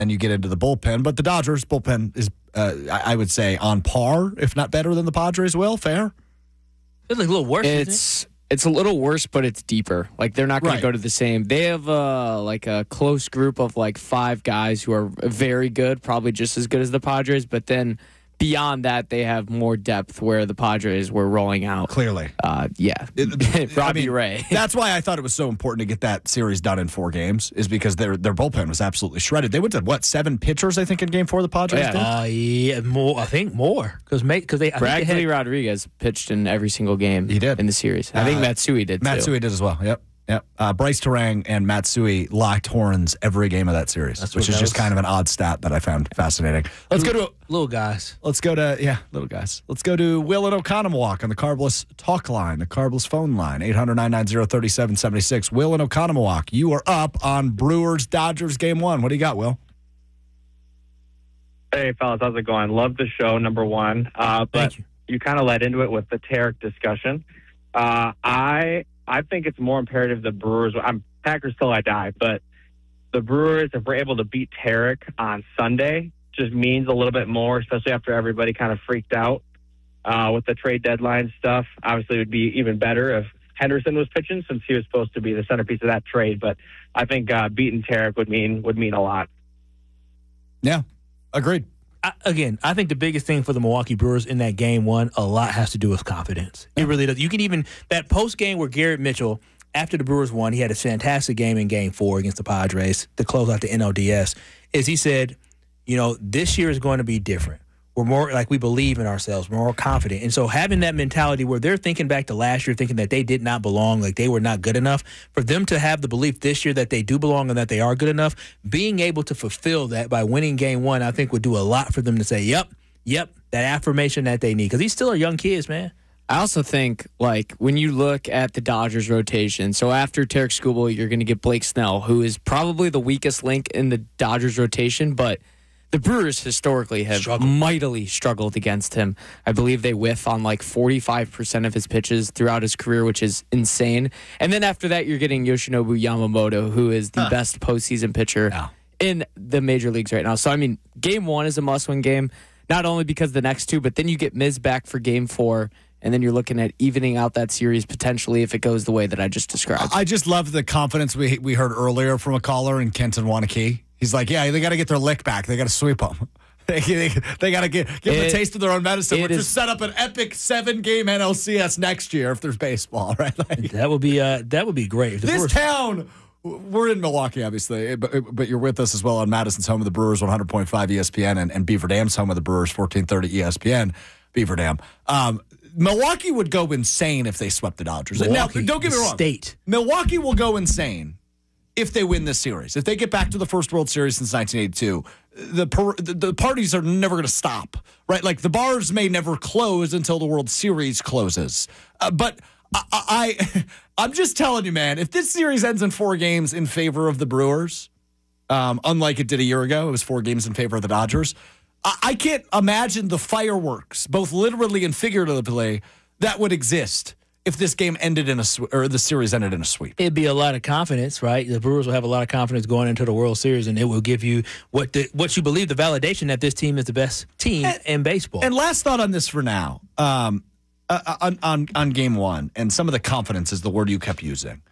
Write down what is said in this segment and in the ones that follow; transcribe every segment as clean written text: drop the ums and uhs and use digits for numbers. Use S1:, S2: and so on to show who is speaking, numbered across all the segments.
S1: and you get into the bullpen. But the Dodgers bullpen is, I would say, on par, if not better than the Padres. Will, fair?
S2: It's like a little worse, isn't it?
S3: It's a little worse, but it's deeper. Like, they're not going to go to the same. They have like a close group of like 5 guys who are very good, probably just as good as the Padres. But then beyond that, they have more depth where the Padres were rolling out.
S1: Clearly.
S3: Robbie Ray.
S1: That's why I thought it was so important to get that series done in 4 games, is because their bullpen was absolutely shredded. They went to, 7 pitchers, I think, in Game 4 the Padres did?
S2: More. I think more. Because
S3: Bradley Rodriguez pitched in every single game
S1: He did.
S3: in the series. I think Matsui did, too.
S1: Matsui did as well, yep. Bryce Terang and Matsui locked horns every game of that series, which is just kind of an odd stat that I found fascinating. Let's go to
S2: little guys.
S1: Let's go to little guys. Let's go to Will in Oconomowoc on the Carbless talk line, the Carbless phone line, 800-990-3776. Will in Oconomowoc, you are up on Brewers Dodgers Game 1. What do you got, Will?
S4: Hey, fellas, how's it going? Love the show, number one. But you kind of led into it with the Tarek discussion. I think it's more imperative the Brewers. I'm Packers till I die, but the Brewers, if we're able to beat Tarek on Sunday, just means a little bit more, especially after everybody kind of freaked out with the trade deadline stuff. Obviously, it would be even better if Henderson was pitching, since he was supposed to be the centerpiece of that trade. But I think beating Tarek would mean a lot.
S1: Yeah, agreed.
S2: I think the biggest thing for the Milwaukee Brewers in that Game 1, a lot has to do with confidence. It really does. You can even, that post game where Garrett Mitchell, after the Brewers won, he had a fantastic game in Game 4 against the Padres to close out the NLDS, is he said, this year is going to be different. We're more like, we believe in ourselves. We're more confident. And so having that mentality where they're thinking back to last year, thinking that they did not belong, like they were not good enough, for them to have the belief this year that they do belong and that they are good enough, being able to fulfill that by winning Game 1, I think would do a lot for them to say, yep, that affirmation that they need. Because these still are young kids, man.
S3: I also think, like, when you look at the Dodgers rotation, so after Tarek Skubal, you're going to get Blake Snell, who is probably the weakest link in the Dodgers rotation, but the Brewers historically have mightily struggled against him. I believe they whiff on like 45% of his pitches throughout his career, which is insane. And then after that, you're getting Yoshinobu Yamamoto, who is the best postseason pitcher in the major leagues right now. So, I mean, Game 1 is a must-win game, not only because of the next 2, but then you get Miz back for Game 4, and then you're looking at evening out that series potentially if it goes the way that I just described.
S1: I just love the confidence we heard earlier from a caller in Kenton Wanakee. He's like, they got to get their lick back. They got to sweep them. They got to give them a taste of their own medicine. We're just set up an epic 7-game NLCS next year if there's baseball, right? Like,
S2: that would be great.
S1: This town, we're in Milwaukee, obviously, but you're with us as well on Madison's home of the Brewers, 100.5 ESPN, and Beaver Dam's home of the Brewers, 1430 ESPN, Beaver Dam. Milwaukee would go insane if they swept the Dodgers.
S2: Milwaukee,
S1: now, don't get me wrong.
S2: State.
S1: Milwaukee will go insane if they win this series. If they get back to the first World Series since 1982, the parties are never going to stop, right? Like, the bars may never close until the World Series closes. But I'm just telling you, man, if this series ends in 4 games in favor of the Brewers, unlike it did a year ago, it was 4 games in favor of the Dodgers, I can't imagine the fireworks, both literally and figuratively, that would exist if this game ended in the series ended in a sweep.
S2: It'd be a lot of confidence, right? The Brewers will have a lot of confidence going into the World Series, and it will give you what you believe, the validation that this team is the best team in baseball.
S1: And last thought on this for now, on Game 1, and some of the confidence is the word you kept using.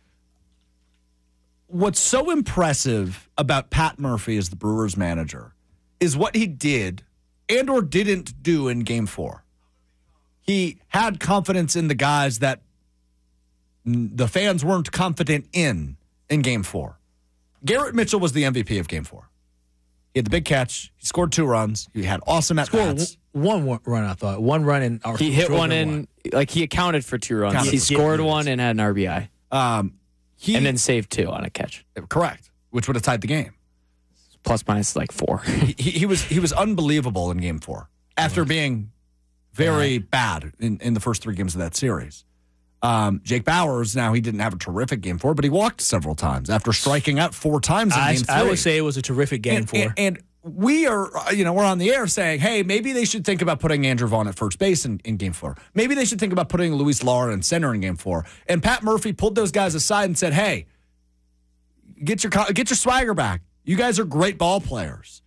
S1: What's so impressive about Pat Murphy as the Brewers manager is what he did and or didn't do in Game 4. He had confidence in the guys that the fans weren't confident in Game 4. Garrett Mitchell was the MVP of Game 4. He had the big catch. He scored 2 runs. He had awesome at-bats.
S2: One run, I thought. 1 run in.
S3: He hit one in, like, he accounted for 2 runs. He scored 1 and had an RBI. And then saved 2 on a catch.
S1: Correct, which would have tied the game.
S3: Plus minus like 4.
S1: he was unbelievable in Game 4 after being very bad in the first 3 games of that series. Jake Bauers, now he didn't have a terrific Game 4, but he walked several times after striking out 4 times in Game 3.
S2: I would say it was a terrific Game 4.
S1: And we are, we're on the air saying, hey, maybe they should think about putting Andrew Vaughn at first base in Game 4. Maybe they should think about putting Luis Lara in center in Game 4. And Pat Murphy pulled those guys aside and said, hey, get your swagger back. You guys are great ball players.